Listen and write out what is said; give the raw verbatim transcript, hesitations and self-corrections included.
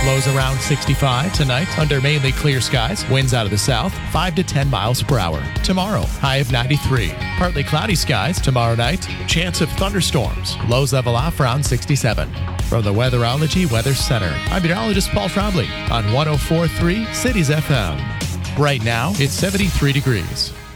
Lows around sixty-five tonight under mainly clear skies. Winds out of the south, five to ten miles per hour. Tomorrow, high of ninety-three. Partly cloudy skies tomorrow night. Chance of thunderstorms. Lows level off around sixty-seven. From the Weatherology Weather Center, I'm meteorologist Paul Trombley on one oh four point three Cities F M. Right now, it's seventy-three degrees.